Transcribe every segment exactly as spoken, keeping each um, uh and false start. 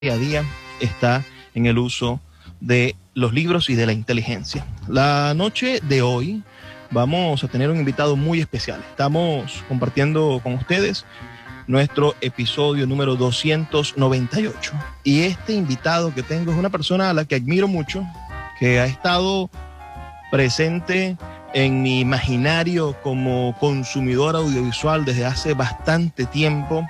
día a día está en el uso de los libros y de la inteligencia. La noche de hoy vamos a tener un invitado muy especial. Estamos compartiendo con ustedes nuestro episodio número doscientos noventa y ocho. Y este invitado que tengo es una persona a la que admiro mucho, que ha estado presente en mi imaginario como consumidor audiovisual desde hace bastante tiempo,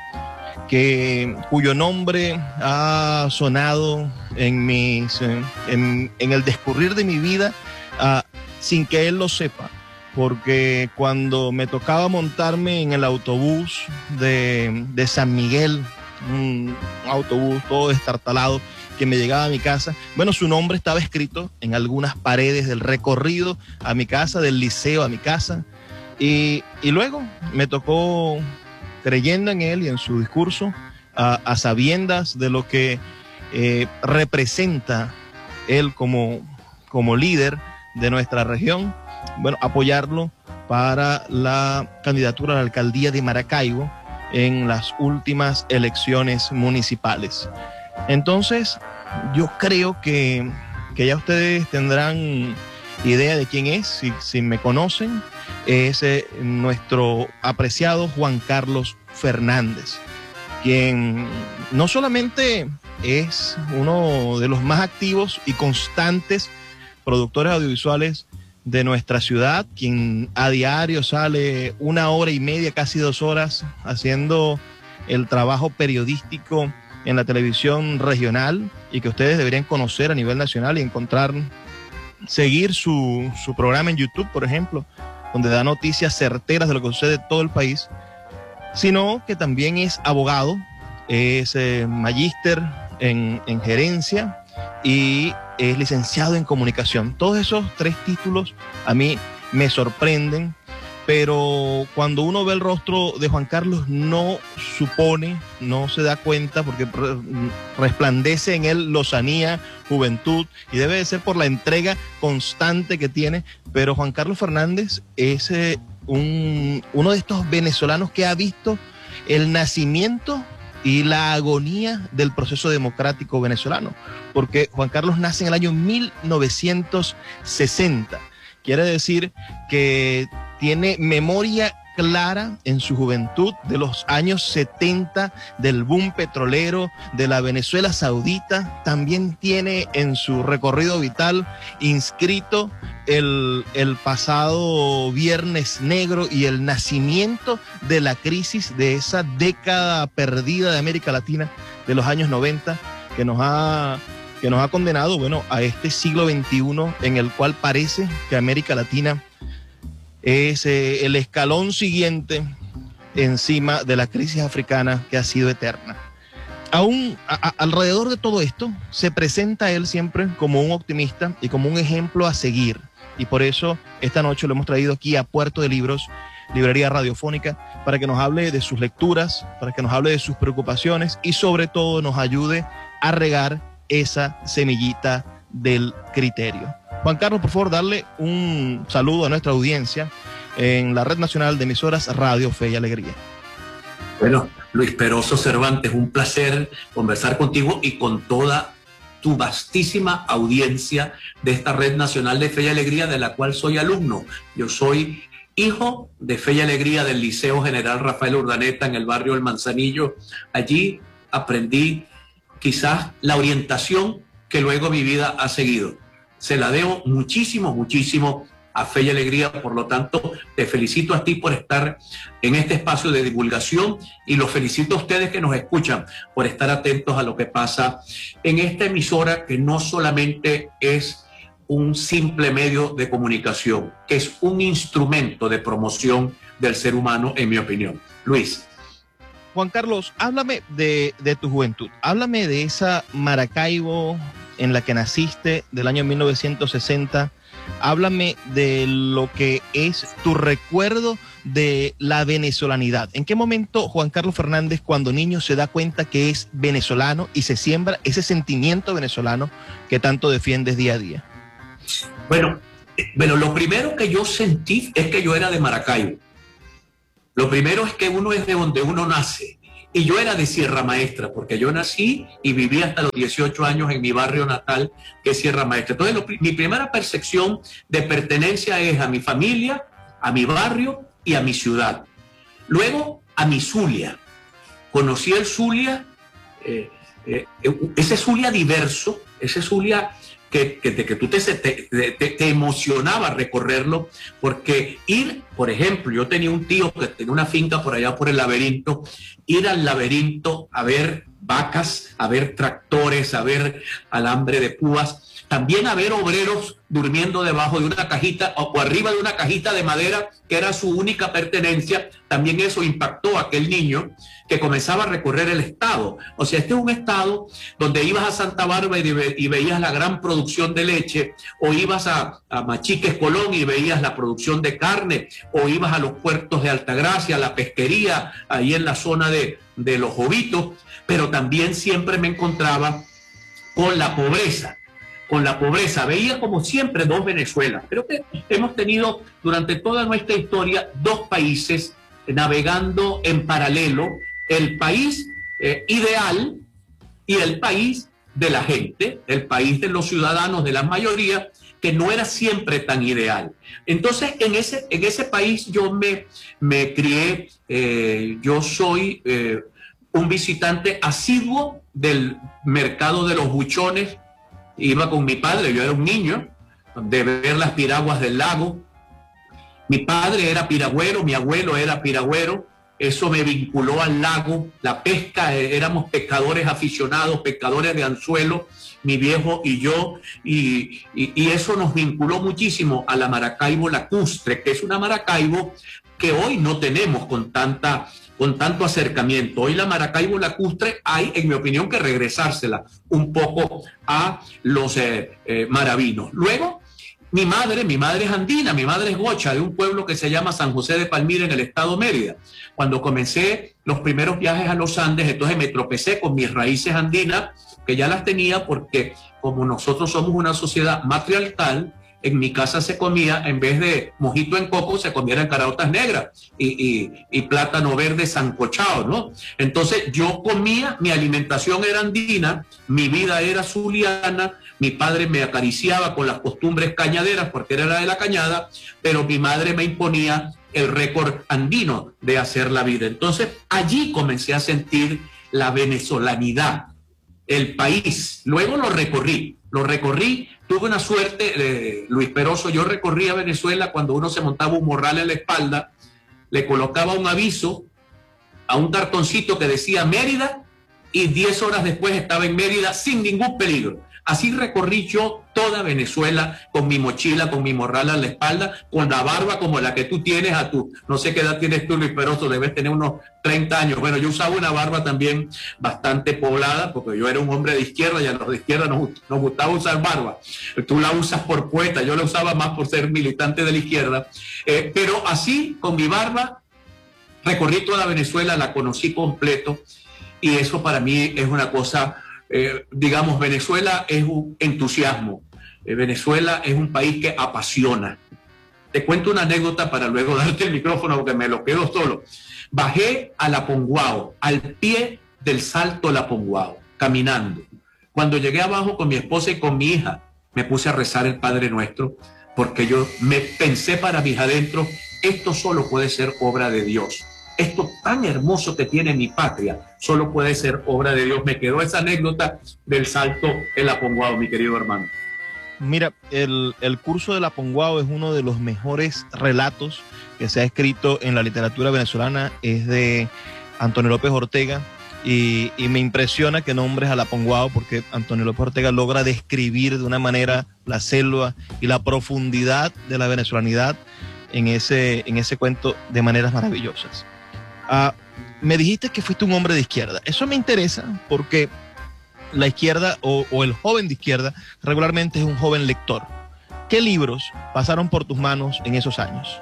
que, cuyo nombre ha sonado en, mis, en, en el discurrir de mi vida uh, sin que él lo sepa, porque cuando me tocaba montarme en el autobús de, de San Miguel, un autobús todo destartalado que me llegaba a mi casa, bueno, su nombre estaba escrito en algunas paredes del recorrido a mi casa, del liceo a mi casa, y, y luego me tocó, creyendo en él y en su discurso, a, a sabiendas de lo que eh, representa él como, como líder de nuestra región, bueno, apoyarlo para la candidatura a la alcaldía de Maracaibo en las últimas elecciones municipales. Entonces, yo creo que, que ya ustedes tendrán idea de quién es, si, si me conocen. Es eh, nuestro apreciado Juan Carlos Fernández, quien no solamente es uno de los más activos y constantes productores audiovisuales de nuestra ciudad, quien a diario sale una hora y media, casi dos horas, haciendo el trabajo periodístico en la televisión regional y que ustedes deberían conocer a nivel nacional y encontrar, seguir su, su programa en YouTube, por ejemplo, donde da noticias certeras de lo que sucede en todo el país, sino que también es abogado, es eh, magíster en, en gerencia y es licenciado en comunicación. Todos esos tres títulos a mí me sorprenden, pero cuando uno ve el rostro de Juan Carlos no supone, no se da cuenta, porque resplandece en él lozanía, juventud, y debe de ser por la entrega constante que tiene. Pero Juan Carlos Fernández es eh, un, uno de estos venezolanos que ha visto el nacimiento y la agonía del proceso democrático venezolano, porque Juan Carlos nace en el año mil novecientos sesenta. Quiere decir que tiene memoria clara en su juventud de los años setenta, del boom petrolero, de la Venezuela Saudita. También tiene en su recorrido vital inscrito el, el pasado Viernes Negro y el nacimiento de la crisis de esa década perdida de América Latina de los años noventa, que nos ha, que nos ha condenado, bueno, a este siglo veintiuno en el cual parece que América Latina es eh, el escalón siguiente encima de la crisis africana que ha sido eterna. Aún a, a, alrededor de todo esto se presenta él siempre como un optimista y como un ejemplo a seguir, y por eso esta noche lo hemos traído aquí a Puerto de Libros, librería radiofónica, para que nos hable de sus lecturas, para que nos hable de sus preocupaciones y sobre todo nos ayude a regar esa semillita del criterio. Juan Carlos, por favor, darle un saludo a nuestra audiencia en la Red Nacional de Emisoras Radio Fe y Alegría. Bueno, Luis Peroso Cervantes, un placer conversar contigo y con toda tu vastísima audiencia de esta Red Nacional de Fe y Alegría, de la cual soy alumno. Yo soy hijo de Fe y Alegría del Liceo General Rafael Urdaneta en el barrio El Manzanillo. Allí aprendí quizás la orientación que luego mi vida ha seguido. Se la debo muchísimo, muchísimo a Fe y Alegría. Por lo tanto, te felicito a ti por estar en este espacio de divulgación y los felicito a ustedes que nos escuchan por estar atentos a lo que pasa en esta emisora, que no solamente es un simple medio de comunicación, que es un instrumento de promoción del ser humano, en mi opinión. Luis. Juan Carlos, háblame de, de tu juventud, háblame de esa Maracaibo en la que naciste del año mil novecientos sesenta, háblame de lo que es tu recuerdo de la venezolanidad. ¿En qué momento Juan Carlos Fernández, cuando niño, se da cuenta que es venezolano y se siembra ese sentimiento venezolano que tanto defiendes día a día? Bueno, bueno, lo primero que yo sentí es que yo era de Maracaibo. Lo primero es que uno es de donde uno nace. y yo era de Sierra Maestra, porque yo nací y viví hasta los dieciocho años en mi barrio natal, que es Sierra Maestra. Entonces, lo, mi primera percepción de pertenencia es a mi familia, a mi barrio y a mi ciudad. Luego, a mi Zulia. Conocí el Zulia, eh, eh, ese Zulia diverso, ese Zulia que, que, que tú te, te, te, te emocionaba recorrerlo, porque ir, por ejemplo, yo tenía un tío que tenía una finca por allá por el Laberinto, ir al Laberinto a ver vacas, a ver tractores, a ver alambre de púas, también a ver obreros durmiendo debajo de una cajita o arriba de una cajita de madera que era su única pertenencia. También eso impactó a aquel niño que comenzaba a recorrer el estado. O sea, este es un estado donde ibas a Santa Bárbara y, ve, y veías la gran producción de leche, o ibas a, a Machiques, Colón, y veías la producción de carne, o ibas a los puertos de Altagracia, a la pesquería, ahí en la zona de, de Los Jovitos, pero también siempre me encontraba con la pobreza. Con la pobreza, veía como siempre dos Venezuelas. Creo que hemos tenido durante toda nuestra historia dos países navegando en paralelo, el país eh, ideal y el país de la gente, el país de los ciudadanos, de la mayoría, que no era siempre tan ideal. Entonces, en ese, en ese país yo me, me crié, eh, yo soy eh, un visitante asiduo del mercado de los buchones. Iba con mi padre, yo era un niño, de ver las piraguas del lago. Mi padre era piragüero, mi abuelo era piragüero, eso me vinculó al lago, la pesca, éramos pescadores aficionados, pescadores de anzuelo, mi viejo y yo, y, y, y eso nos vinculó muchísimo a la Maracaibo lacustre, que es una Maracaibo que hoy no tenemos con tanta... con tanto acercamiento. Hoy la Maracaibo lacustre hay, en mi opinión, que regresársela un poco a los eh, eh, maravinos. Luego, mi madre, mi madre es andina, mi madre es gocha, de un pueblo que se llama San José de Palmira, en el estado Mérida. Cuando comencé los primeros viajes a los Andes, entonces me tropecé con mis raíces andinas, que ya las tenía porque como nosotros somos una sociedad matriarcal, en mi casa se comía, en vez de mojito en coco, se comieran caraotas negras y, y, y plátano verde sancochado, ¿no? Entonces yo comía, mi alimentación era andina, mi vida era zuliana, mi padre me acariciaba con las costumbres cañaderas porque era de la cañada, pero mi madre me imponía el récord andino de hacer la vida. Entonces allí comencé a sentir la venezolanidad, el país. Luego lo recorrí, lo recorrí. Tuve una suerte, eh, Luis Peroso, yo recorría Venezuela cuando uno se montaba un morral en la espalda, le colocaba un aviso a un cartoncito que decía Mérida y diez horas después estaba en Mérida sin ningún peligro. Así recorrí yo toda Venezuela con mi mochila, con mi morral en la espalda, con la barba como la que tú tienes a tu, no sé qué edad tienes tú, Luis Peroso, debes tener unos treinta años. Bueno, yo usaba una barba también bastante poblada, porque yo era un hombre de izquierda y a los de izquierda nos, nos gustaba usar barba. Tú la usas por poeta, yo la usaba más por ser militante de la izquierda. Eh, pero así, con mi barba, recorrí toda Venezuela, la conocí completo, y eso para mí es una cosa... Eh, digamos, Venezuela es un entusiasmo, eh, Venezuela es un país que apasiona. Te cuento una anécdota para luego darte el micrófono porque me lo quedo solo. Bajé a La Ponguao, al pie del Salto La Ponguao, caminando. Cuando llegué abajo con mi esposa y con mi hija, me puse a rezar el Padre Nuestro, porque yo me pensé para mis adentros, esto solo puede ser obra de Dios. Esto tan hermoso que tiene mi patria solo puede ser obra de Dios. Me quedó esa anécdota del salto en La Ponguao, mi querido hermano. Mira, el, el curso de La Ponguao es uno de los mejores relatos que se ha escrito en la literatura venezolana. Es de Antonio López Ortega y, y me impresiona que nombres a La Ponguao, porque Antonio López Ortega logra describir de una manera la selva y la profundidad de la venezolanidad en ese, en ese cuento de maneras maravillosas. Uh, me dijiste que fuiste un hombre de izquierda. Eso me interesa porque la izquierda o, o el joven de izquierda regularmente es un joven lector. ¿Qué libros pasaron por tus manos en esos años?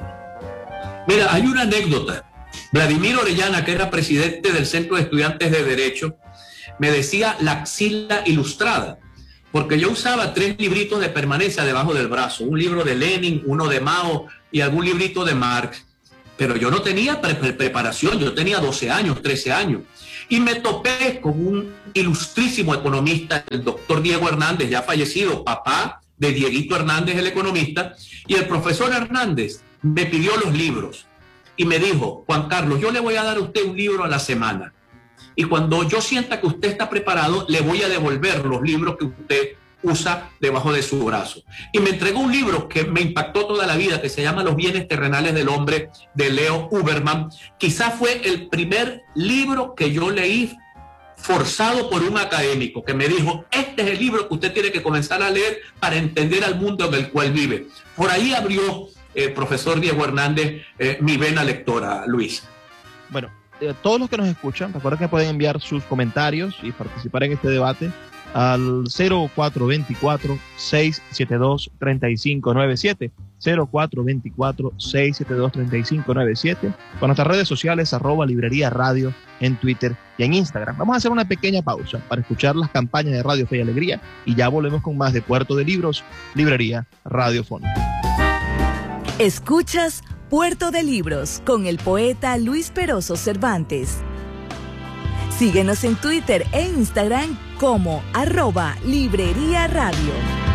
Mira, hay una anécdota. Vladimir Orellana, que era presidente del Centro de Estudiantes de Derecho, me decía la axila ilustrada, porque yo usaba tres libritos de permanencia debajo del brazo, un libro de Lenin, uno de Mao y algún librito de Marx. Pero yo no tenía pre preparación, yo tenía doce años, trece años. y me topé con un ilustrísimo economista, el doctor Diego Hernández, ya fallecido, papá de Dieguito Hernández, el economista, y el profesor Hernández me pidió los libros y me dijo: Juan Carlos, yo le voy a dar a usted un libro a la semana, y cuando yo sienta que usted está preparado, le voy a devolver los libros que usted usa debajo de su brazo. Y me entregó un libro que me impactó toda la vida, que se llama Los bienes terrenales del hombre, de Leo Uberman. Quizás fue el primer libro que yo leí forzado por un académico que me dijo: este es el libro que usted tiene que comenzar a leer para entender al mundo en el cual vive. Por ahí abrió el eh, profesor Diego Hernández eh, mi vena lectora, Luis. Bueno, eh, todos los que nos escuchan, recuerden que pueden enviar sus comentarios y participar en este debate al cero cuatro dos cuatro, seis siete dos, tres cinco nueve siete, cero cuatro dos cuatro, seis siete dos, tres cinco nueve siete, con nuestras redes sociales, arroba Librería Radio en Twitter y en Instagram. Vamos a hacer una pequeña pausa para escuchar las campañas de Radio Fe y Alegría y ya volvemos con más de Puerto de Libros, Librería Radiofónica. Escuchas Puerto de Libros con el poeta Luis Peroso Cervantes. Síguenos en Twitter e Instagram como arroba Librería Radio.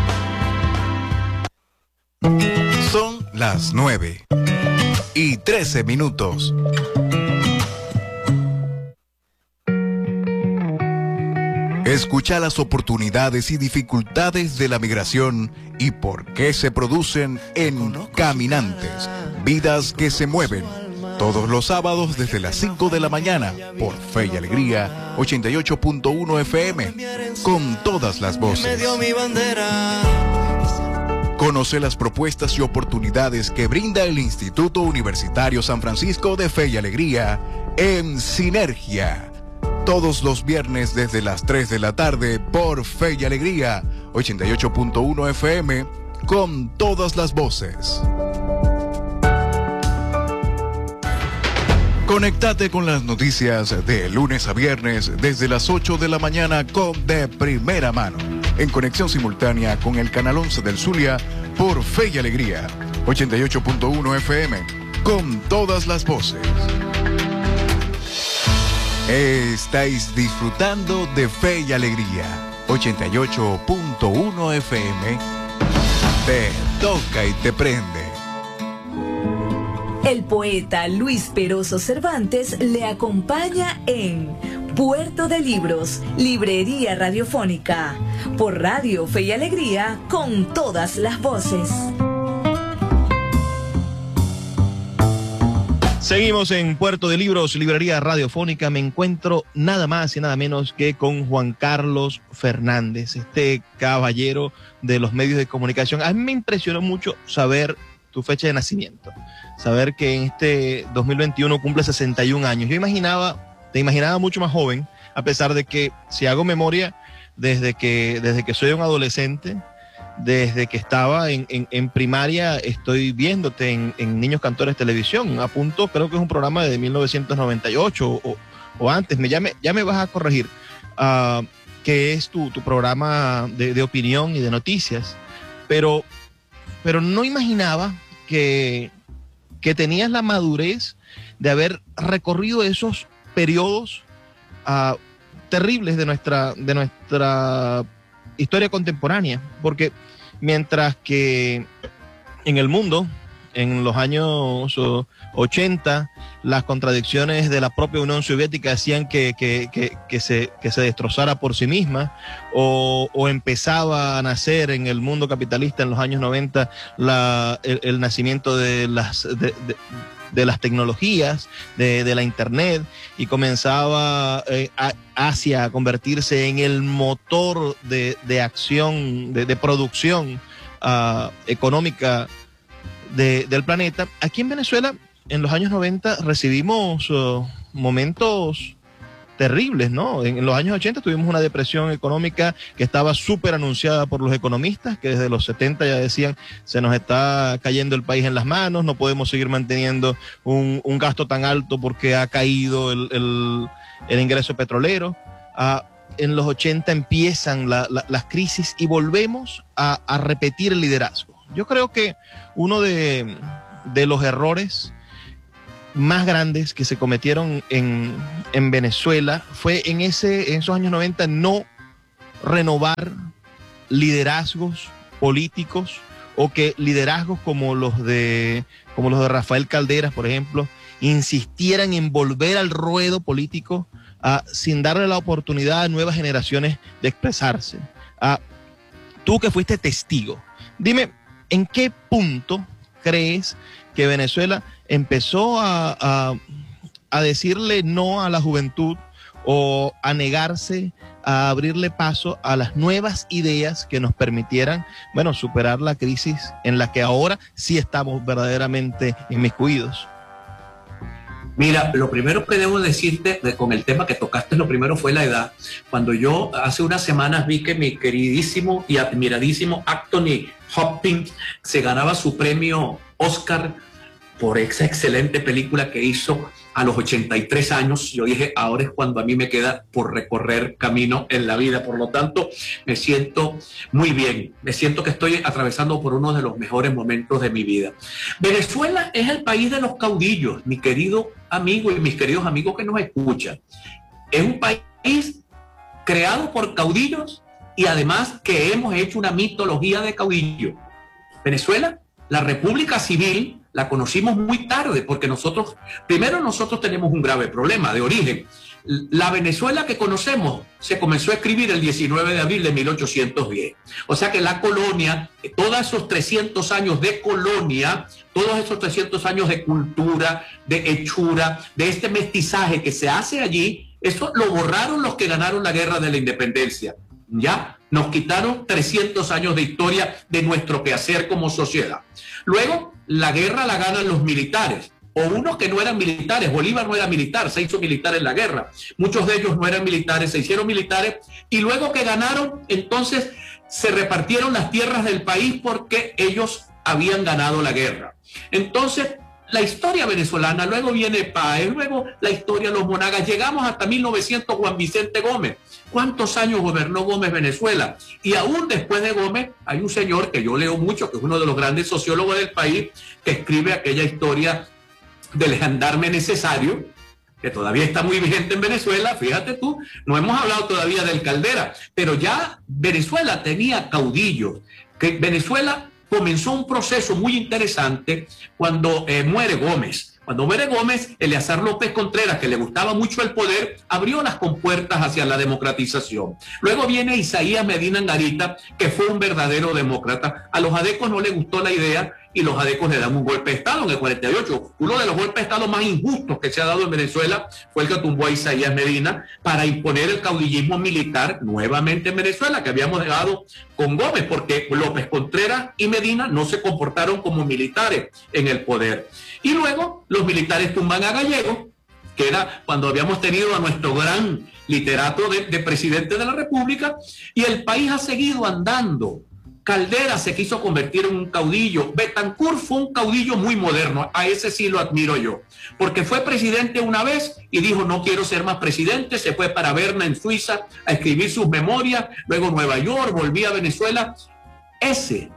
Son las nueve y trece minutos. Escucha las oportunidades y dificultades de la migración y por qué se producen en Caminantes, vidas que se mueven. Todos los sábados desde las cinco de la mañana por Fe y Alegría ochenta y ocho punto uno F M, con todas las voces. Conoce las propuestas y oportunidades que brinda el Instituto Universitario San Francisco de Fe y Alegría en Sinergia. Todos los viernes desde las tres de la tarde por Fe y Alegría ochenta y ocho punto uno F M, con todas las voces. Conéctate con las noticias de lunes a viernes desde las ocho de la mañana con De Primera Mano, en conexión simultánea con el canal once del Zulia por Fe y Alegría ochenta y ocho punto uno F M, con todas las voces. Estáis disfrutando de Fe y Alegría ochenta y ocho punto uno F M. Te toca y te prende. El poeta Luis Peroso Cervantes le acompaña en Puerto de Libros, Librería Radiofónica, por Radio Fe y Alegría, con todas las voces. Seguimos en Puerto de Libros, Librería Radiofónica. Me encuentro nada más y nada menos que con Juan Carlos Fernández, este caballero de los medios de comunicación. A mí me impresionó mucho saber tu fecha de nacimiento, saber que en este dos mil veintiuno cumple sesenta y un años. Yo imaginaba, te imaginaba mucho más joven, a pesar de que, si hago memoria, desde que, desde que soy un adolescente, desde que estaba en, en, en primaria, estoy viéndote en, en Niños Cantores Televisión. A punto, creo que es un programa de mil novecientos noventa y ocho o, o antes. Me, ya, me, ya me vas a corregir, uh, que es tu, tu programa de, de opinión y de noticias. Pero, pero no imaginaba que, que tenías la madurez de haber recorrido esos periodos uh, terribles de nuestra, de nuestra historia contemporánea, porque mientras que en el mundo, en los años ochenta, las contradicciones de la propia Unión Soviética hacían que, que, que, que, se, que se destrozara por sí misma, o, o empezaba a nacer en el mundo capitalista en los años noventa la, el, el nacimiento de las, de, de, de las tecnologías, de, de la internet, y comenzaba eh, a, Asia a convertirse en el motor de, de acción, de, de producción uh, económica de, del planeta. Aquí en Venezuela, en los años noventa, recibimos uh, momentos terribles, ¿no? En, en los años ochenta tuvimos una depresión económica que estaba súper anunciada por los economistas, que desde los setenta ya decían: se nos está cayendo el país en las manos, no podemos seguir manteniendo un, un gasto tan alto porque ha caído el, el, el ingreso petrolero. Uh, en los ochenta empiezan la, la, las crisis y volvemos a, a repetir el liderazgo. Yo creo que uno de, de los errores más grandes que se cometieron en, en Venezuela fue en, ese, en esos años noventa no renovar liderazgos políticos, o que liderazgos como los de, como los de Rafael Calderas, por ejemplo, insistieran en volver al ruedo político uh, sin darle la oportunidad a nuevas generaciones de expresarse. Uh, tú que fuiste testigo, dime, ¿en qué punto crees que Venezuela empezó a, a, a decirle no a la juventud o a negarse a abrirle paso a las nuevas ideas que nos permitieran, bueno, superar la crisis en la que ahora sí estamos verdaderamente inmiscuidos? Mira, lo primero que debo decirte de, con el tema que tocaste, lo primero fue la edad. Cuando yo hace unas semanas vi que mi queridísimo y admiradísimo Anthony Hopkins se ganaba su premio Oscar por esa excelente película que hizo a los ochenta y tres años, yo dije, ahora es cuando a mí me queda por recorrer camino en la vida. Por lo tanto, me siento muy bien. Me siento que estoy atravesando por uno de los mejores momentos de mi vida. Venezuela es el país de los caudillos, mi querido amigo y mis queridos amigos que nos escuchan. Es un país creado por caudillos y además que hemos hecho una mitología de caudillos. Venezuela, la República Civil, la conocimos muy tarde porque nosotros, primero nosotros tenemos un grave problema de origen. La Venezuela que conocemos se comenzó a escribir el diecinueve de abril de mil ochocientos diez. O sea que la colonia, todos esos trescientos años de colonia, todos esos trescientos años de cultura, de hechura, de este mestizaje que se hace allí, eso lo borraron los que ganaron la guerra de la independencia. Ya nos quitaron trescientos años de historia de nuestro quehacer como sociedad. Luego, la guerra la ganan los militares, o unos que no eran militares. Bolívar no era militar, se hizo militar en la guerra. Muchos de ellos no eran militares, se hicieron militares, y luego que ganaron, entonces se repartieron las tierras del país porque ellos habían ganado la guerra. Entonces, la historia venezolana, luego viene Páez, luego la historia de los Monagas, llegamos hasta mil novecientos, Juan Vicente Gómez. ¿Cuántos años gobernó Gómez Venezuela? Y aún después de Gómez hay un señor que yo leo mucho, que es uno de los grandes sociólogos del país, que escribe aquella historia del gendarme necesario, que todavía está muy vigente en Venezuela. Fíjate tú, no hemos hablado todavía del Caldera, pero ya Venezuela tenía caudillos, que Venezuela comenzó un proceso muy interesante cuando eh, muere Gómez. Cuando muere Gómez, Eleazar López Contreras, que le gustaba mucho el poder, abrió las compuertas hacia la democratización. Luego viene Isaías Medina Angarita, que fue un verdadero demócrata. A los adecos no les gustó la idea y los adecos le dan un golpe de Estado en el cuarenta y ocho. Uno de los golpes de Estado más injustos que se ha dado en Venezuela fue el que tumbó a Isaías Medina para imponer el caudillismo militar nuevamente en Venezuela, que habíamos dejado con Gómez, porque López Contreras y Medina no se comportaron como militares en el poder. Y luego los militares tumban a Gallego, que era cuando habíamos tenido a nuestro gran literato de, de presidente de la República, y el país ha seguido andando. Caldera se quiso convertir en un caudillo. Betancur fue un caudillo muy moderno, a ese sí lo admiro yo, porque fue presidente una vez y dijo no quiero ser más presidente, se fue para Berna en Suiza a escribir sus memorias, luego Nueva York, volvía a Venezuela. Ese,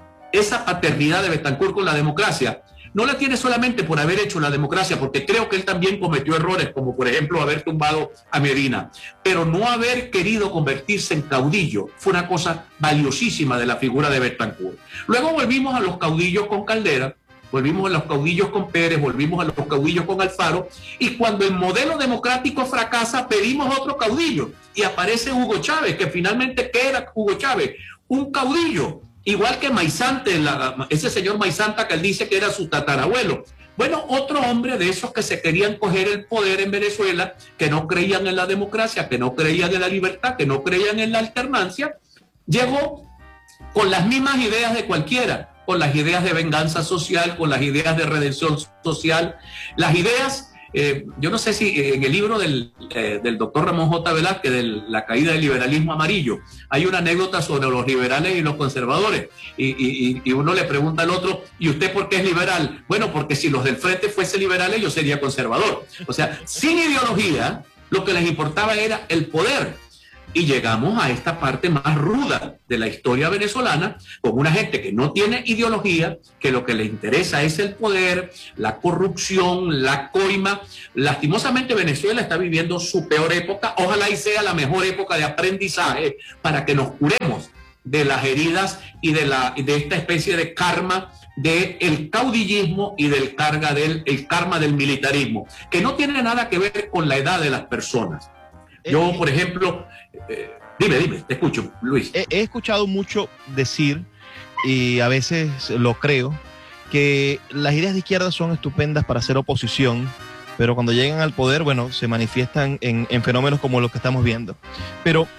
esa paternidad de Betancur con la democracia, no la tiene solamente por haber hecho la democracia, porque creo que él también cometió errores, como por ejemplo haber tumbado a Medina, pero no haber querido convertirse en caudillo fue una cosa valiosísima de la figura de Betancur. Luego volvimos a los caudillos con Caldera, volvimos a los caudillos con Pérez, volvimos a los caudillos con Alfaro, y cuando el modelo democrático fracasa, pedimos otro caudillo, y aparece Hugo Chávez, que finalmente, ¿qué era Hugo Chávez? Un caudillo. Igual que Maizante, la, ese señor Maizanta que él dice que era su tatarabuelo. Bueno, otro hombre de esos que se querían coger el poder en Venezuela, que no creían en la democracia, que no creían en la libertad, que no creían en la alternancia, llegó con las mismas ideas de cualquiera, con las ideas de venganza social, con las ideas de redención social, las ideas... Eh, yo no sé si en el libro del, eh, del doctor Ramón J. Velázquez, de La caída del liberalismo amarillo, hay una anécdota sobre los liberales y los conservadores, y, y, y uno le pregunta al otro, ¿y usted por qué es liberal? Bueno, porque si los del frente fuesen liberales, yo sería conservador. O sea, sin ideología, lo que les importaba era el poder. y llegamos a esta parte más ruda de la historia venezolana, con una gente que no tiene ideología, que lo que le interesa es el poder, la corrupción, la coima. Lastimosamente Venezuela está viviendo su peor época, ojalá y sea la mejor época de aprendizaje para que nos curemos de las heridas y de, la, de esta especie de karma del caudillismo y del carga del el karma del militarismo, que no tiene nada que ver con la edad de las personas. Yo, por ejemplo, eh, dime, dime, te escucho, Luis. He, he escuchado mucho decir, y a veces lo creo, que las ideas de izquierda son estupendas para hacer oposición, pero cuando llegan al poder, bueno, se manifiestan en, en fenómenos como los que estamos viendo. Pero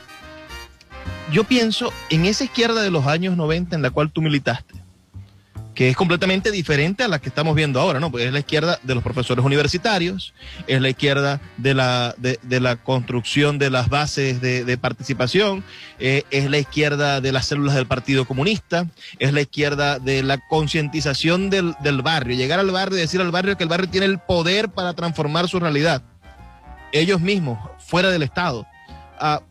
yo pienso en esa izquierda de los años noventa en la cual tú militaste, que es completamente diferente a la que estamos viendo ahora, ¿no? Pues es la izquierda de los profesores universitarios, es la izquierda de la, de, de la construcción de las bases de, de participación, eh, es la izquierda de las células del Partido Comunista, es la izquierda de la concientización del, del barrio, llegar al barrio y decir al barrio que el barrio tiene el poder para transformar su realidad, ellos mismos, fuera del Estado. Ah,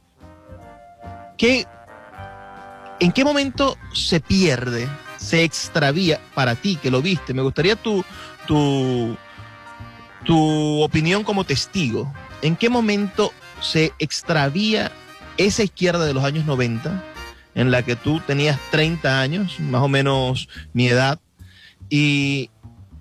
¿qué, ¿En qué momento se pierde, se extravía para ti que lo viste? Me gustaría tu, tu, tu opinión como testigo. ¿En qué momento se extravía esa izquierda de los años noventa, en la que tú tenías treinta años, más o menos mi edad, y,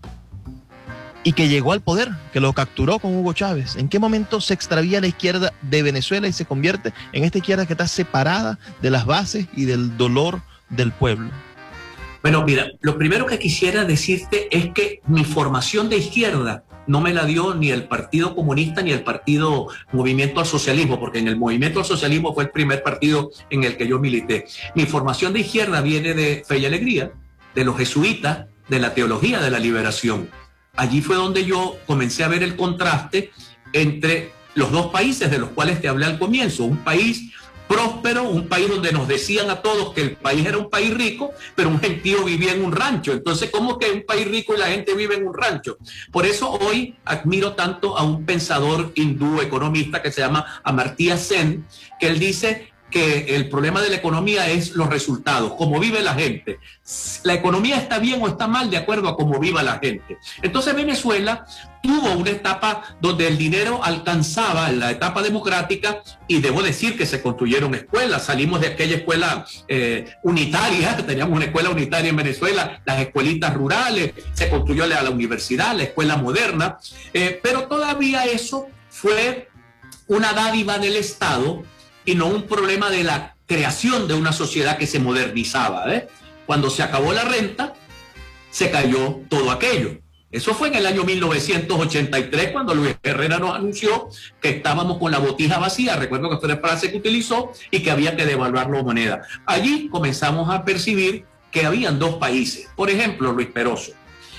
y que llegó al poder, que lo capturó con Hugo Chávez? ¿En qué momento se extravía la izquierda de Venezuela y se convierte en esta izquierda que está separada de las bases y del dolor del pueblo? Bueno, mira, lo primero que quisiera decirte es que mi formación de izquierda no me la dio ni el Partido Comunista ni el Partido Movimiento al Socialismo, porque en el Movimiento al Socialismo fue el primer partido en el que yo milité. Mi formación de izquierda viene de Fe y Alegría, de los jesuitas, de la teología de la liberación. Allí fue donde yo comencé a ver el contraste entre los dos países de los cuales te hablé al comienzo, un país próspero, un país donde nos decían a todos que el país era un país rico, pero un gentío vivía en un rancho. Entonces, ¿cómo que un país rico y la gente vive en un rancho? Por eso hoy admiro tanto a un pensador hindú economista que se llama Amartya Sen, que él dice que el problema de la economía es los resultados, cómo vive la gente. La economía está bien o está mal de acuerdo a cómo viva la gente. Entonces Venezuela tuvo una etapa donde el dinero alcanzaba la etapa democrática, y debo decir que se construyeron escuelas. Salimos de aquella escuela eh, unitaria, teníamos una escuela unitaria en Venezuela, las escuelitas rurales, se construyó la, la universidad, la escuela moderna, eh, pero todavía eso fue una dádiva del Estado y no un problema de la creación de una sociedad que se modernizaba, ¿eh? Cuando se acabó la renta, se cayó todo aquello. Eso fue en el año mil novecientos ochenta y tres, cuando Luis Herrera nos anunció que estábamos con la botija vacía. Recuerdo que fue la frase que utilizó, y que había que devaluar la moneda. Allí comenzamos a percibir que habían dos países. Por ejemplo, Luis Peroso,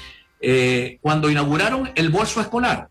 eh, cuando inauguraron el bolso escolar,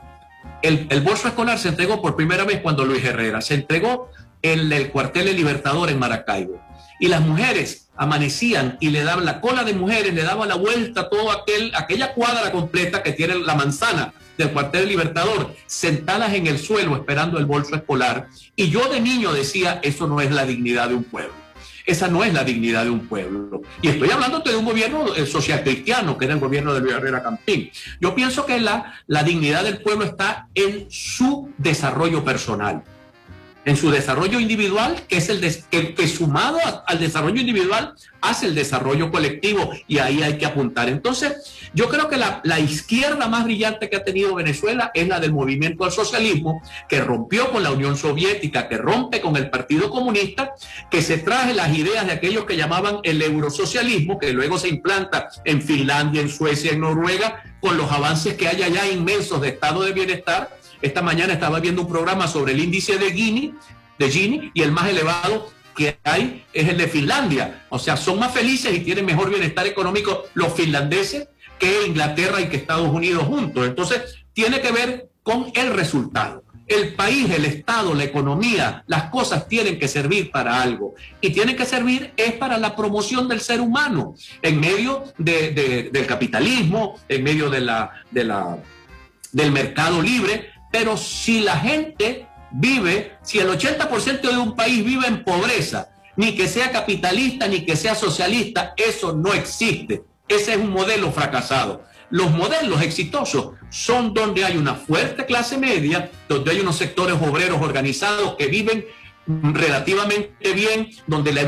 El, el bolso escolar se entregó por primera vez cuando Luis Herrera se entregó en el cuartel El Libertador en Maracaibo, y las mujeres amanecían y le daban la cola de mujeres, le daba la vuelta a toda aquel, aquella cuadra completa que tiene la manzana del cuartel El Libertador, sentadas en el suelo esperando el bolso escolar. Y yo de niño decía, eso no es la dignidad de un pueblo. Esa no es la dignidad de un pueblo. Y estoy hablándote de un gobierno social cristiano, que era el gobierno de Luis Herrera Campín. Yo pienso que la, la dignidad del pueblo está en su desarrollo personal, en su desarrollo individual, que es el des, que, que sumado a, al desarrollo individual hace el desarrollo colectivo, y ahí hay que apuntar. Entonces, yo creo que la, la izquierda más brillante que ha tenido Venezuela es la del movimiento al socialismo, que rompió con la Unión Soviética, que rompe con el Partido Comunista, que se traje las ideas de aquellos que llamaban el eurosocialismo, que luego se implanta en Finlandia, en Suecia, en Noruega, con los avances que hay allá inmensos de estado de bienestar. Esta mañana estaba viendo un programa sobre el índice de Gini, de Gini, y el más elevado que hay es el de Finlandia. O sea, son más felices y tienen mejor bienestar económico los finlandeses que Inglaterra y que Estados Unidos juntos. Entonces, tiene que ver con el resultado. El país, el Estado, la economía, las cosas tienen que servir para algo. Y tienen que servir es para la promoción del ser humano, en medio de, de, del capitalismo, en medio de la, de la, del mercado libre. Pero si la gente vive, si el ochenta por ciento de un país vive en pobreza, ni que sea capitalista, ni que sea socialista, eso no existe. Ese es un modelo fracasado. Los modelos exitosos son donde hay una fuerte clase media, donde hay unos sectores obreros organizados que viven relativamente bien, donde la